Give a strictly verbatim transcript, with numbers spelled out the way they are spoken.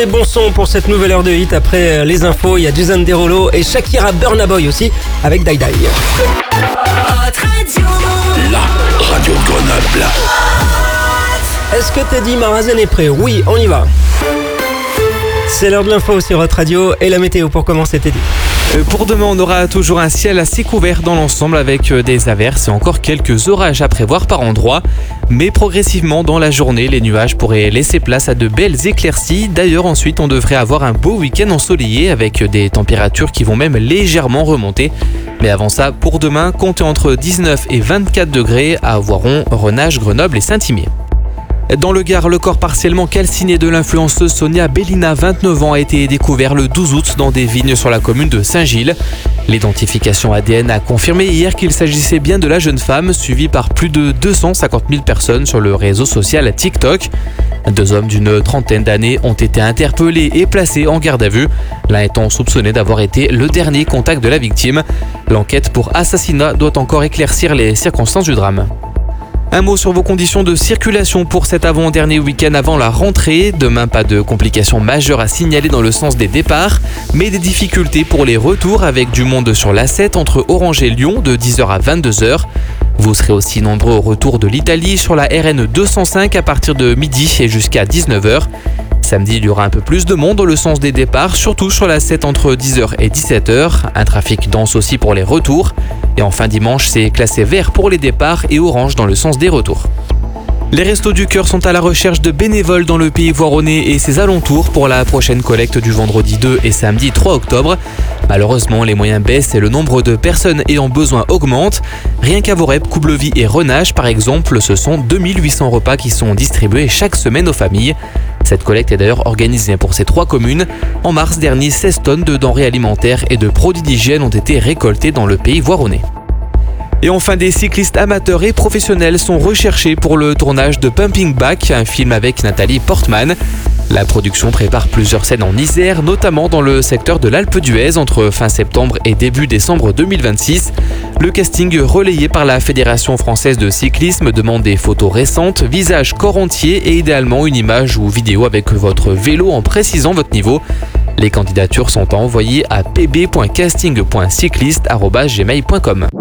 Bon son pour cette nouvelle heure de hit. Après les infos, il y a Jason Derulo et Shakira Burna Boy aussi avec Die Die. La radio de Grenoble. Est-ce que Teddy Marazen est prêt? Oui, on y va. C'est l'heure de l'info sur Hot Radio et la météo pour commencer, Teddy. Pour demain, on aura toujours un ciel assez couvert dans l'ensemble avec des averses et encore quelques orages à prévoir par endroits. Mais progressivement dans la journée, les nuages pourraient laisser place à de belles éclaircies. D'ailleurs, ensuite, on devrait avoir un beau week-end ensoleillé avec des températures qui vont même légèrement remonter. Mais avant ça, pour demain, comptez entre dix-neuf et vingt-quatre degrés à Voiron, Renage, Grenoble et Saint-Imier. Dans le Gard, le corps partiellement calciné de l'influenceuse Sonia Bellina, vingt-neuf ans, a été découvert le douze août dans des vignes sur la commune de Saint-Gilles. L'identification A D N a confirmé hier qu'il s'agissait bien de la jeune femme, suivie par plus de deux cent cinquante mille personnes sur le réseau social TikTok. Deux hommes d'une trentaine d'années ont été interpellés et placés en garde à vue, l'un étant soupçonné d'avoir été le dernier contact de la victime. L'enquête pour assassinat doit encore éclaircir les circonstances du drame. Un mot sur vos conditions de circulation pour cet avant-dernier week-end avant la rentrée. Demain, pas de complications majeures à signaler dans le sens des départs, mais des difficultés pour les retours avec du monde sur l'A sept entre Orange et Lyon de dix heures à vingt-deux heures. Vous serez aussi nombreux au retour de l'Italie sur la R N deux cent cinq à partir de midi et jusqu'à dix-neuf heures. Samedi, il y aura un peu plus de monde dans le sens des départs, surtout sur la sept entre dix heures et dix-sept heures. Un trafic dense aussi pour les retours. Et enfin dimanche, c'est classé vert pour les départs et orange dans le sens des retours. Les Restos du Cœur sont à la recherche de bénévoles dans le pays voironnais et ses alentours pour la prochaine collecte du vendredi deux et samedi trois octobre. Malheureusement, les moyens baissent et le nombre de personnes ayant besoin augmente. Rien qu'à Vorep, Coublevis et Renage, par exemple, ce sont deux mille huit cents repas qui sont distribués chaque semaine aux familles. Cette collecte est d'ailleurs organisée pour ces trois communes. En mars dernier, seize tonnes de denrées alimentaires et de produits d'hygiène ont été récoltées dans le pays voironnais. Et enfin, des cyclistes amateurs et professionnels sont recherchés pour le tournage de Pumping Back, un film avec Nathalie Portman. La production prépare plusieurs scènes en Isère, notamment dans le secteur de l'Alpe d'Huez entre fin septembre et début décembre deux mille vingt-six. Le casting relayé par la Fédération française de cyclisme demande des photos récentes, visage, corps entier et idéalement une image ou vidéo avec votre vélo en précisant votre niveau. Les candidatures sont à envoyer à p b point casting point cycliste arobase gmail point com.